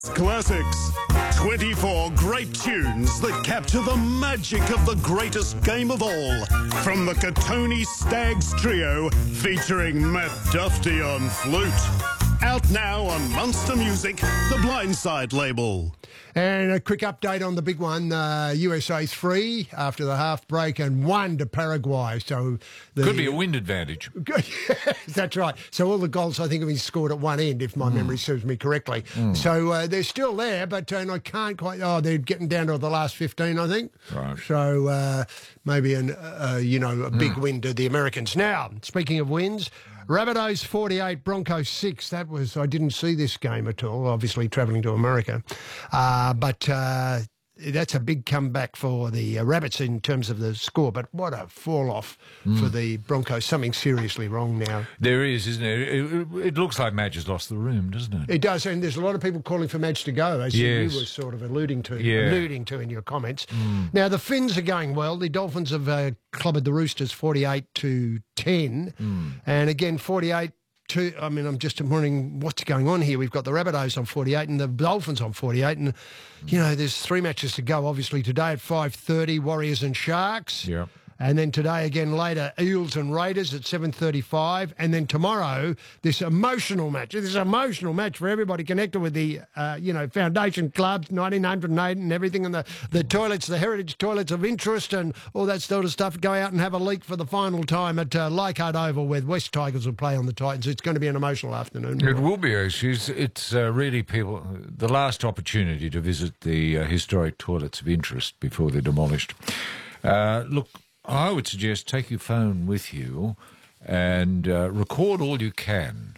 Classics. 24 great tunes that capture the magic of the greatest game of all. From the Katoni Stags Trio, featuring Matt Duffy on flute. Out now on Monster Music, the Blindside label. And a quick update on the big one. USA 3 after the half break and 1 to Paraguay. So could be a wind advantage. That's right. So all the goals, I think, have been scored at one end, if my memory serves me correctly. So they're still there, but I can't quite... Oh, they're getting down to the last 15, I think. Right. So maybe a big win to the Americans. Now, speaking of wins... Rabbitohs 48, Broncos 6. I didn't see this game at all, obviously travelling to America. But that's a big comeback for the Rabbits in terms of the score. But what a fall-off for the Broncos. Something seriously wrong now. There is, isn't it? It looks like Madge has lost the room, doesn't it? It does, and there's a lot of people calling for Madge to go, as you were sort of alluding to in your comments. Now, the Finns are going well. The Dolphins have clobbered the Roosters 48-10. And again, 48... I'm just wondering what's going on here. We've got the Rabbitohs on 48 and the Dolphins on 48. And, there's 3 matches to go, obviously, today at 5:30, Warriors and Sharks. Yeah. And then today again later, Eels and Raiders at 7:35. And then tomorrow, this emotional match for everybody connected with the, foundation clubs, 1908 and everything, and the toilets, the heritage toilets of interest and all that sort of stuff. Go out and have a leak for the final time at Leichhardt Oval, where West Tigers will play on the Titans. It's going to be an emotional afternoon. It will be, actually. It's really the last opportunity to visit the historic toilets of interest before they're demolished. Look, I would suggest take your phone with you and record all you can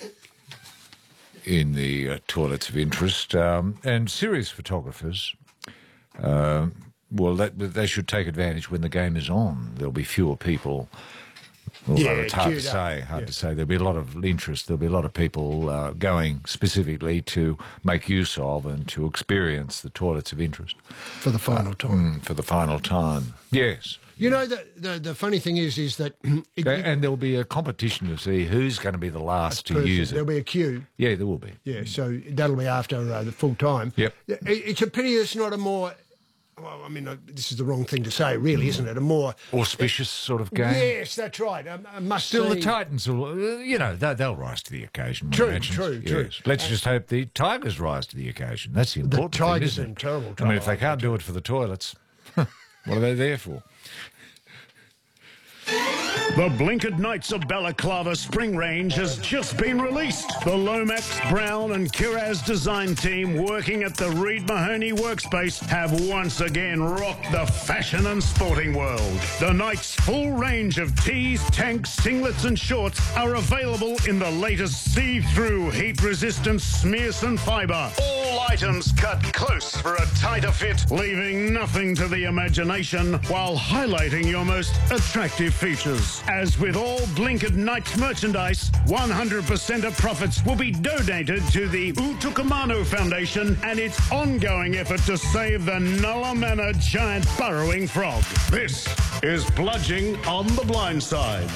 in the toilets of interest. And serious photographers, they should take advantage when the game is on. There'll be fewer people. Although it's hard to say. There'll be a lot of interest. There'll be a lot of people going specifically to make use of and to experience the toilets of interest. For the final time. For the final time, yes. The funny thing is that... and there'll be a competition to see who's going to be the last to use it. There'll be a queue. Yeah, there will be. Yeah, so that'll be after the full time. Yep. It's a pity it's not a more... Well, this is the wrong thing to say, really, isn't it? A more... auspicious sort of game? Yes, that's right. Still, the Titans will, they'll rise to the occasion. True. Let's just hope the Tigers rise to the occasion. That's the important thing, Tigers are in terrible trouble. If they can't do it for the toilets, what are they there for? The Blinkered Knights of Balaclava Spring Range has just been released. The Lomax, Brown and Kiraz design team working at the Reed Mahoney workspace have once again rocked the fashion and sporting world. The Knights' full range of tees, tanks, singlets and shorts are available in the latest see-through heat-resistant Smearson fibre. All items cut close for a tighter fit, leaving nothing to the imagination while highlighting your most attractive features. As with all Blinkered Knights merchandise, 100% of profits will be donated to the Utukamano Foundation and its ongoing effort to save the Nulla Manor giant burrowing frog. This is Bludging on the Blind Side.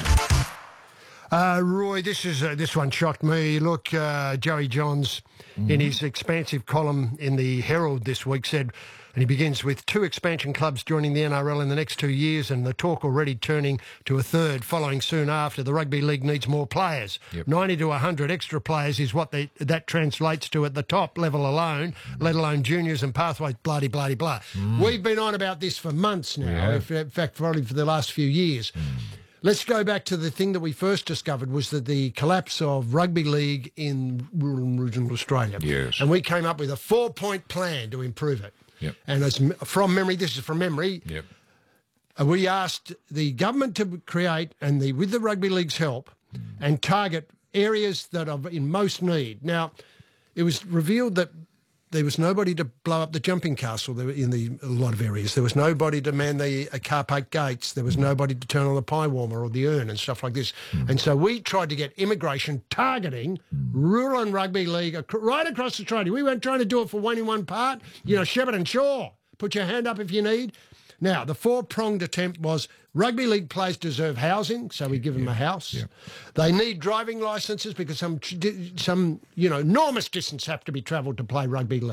Roy, this one shocked me. Look, Joey Johns, in his expansive column in the Herald this week, said, and he begins with 2 expansion clubs joining the NRL in the next 2 years and the talk already turning to a third following soon after. The Rugby League needs more players. Yep. 90 to 100 extra players is what that translates to at the top level alone, let alone juniors and pathways, blah. We've been on about this for months now, in fact, probably for the last few years. Let's go back to the thing that we first discovered was that the collapse of rugby league in rural and regional Australia. Yes. And we came up with a 4-point plan to improve it. Yep. And this is from memory, yep. We asked the government to create, with the rugby league's help, and target areas that are in most need. Now, it was revealed that there was nobody to blow up the jumping castle in a lot of areas. There was nobody to man the car park gates. There was nobody to turn on the pie warmer or the urn and stuff like this. And so we tried to get immigration targeting rural and rugby league right across Australia. We weren't trying to do it for one in one part. Shepparton, sure. Put your hand up if you need. Now, the four-pronged attempt was rugby league players deserve housing, so we give them a house. Yeah. They need driving licences because some enormous distance have to be travelled to play rugby league.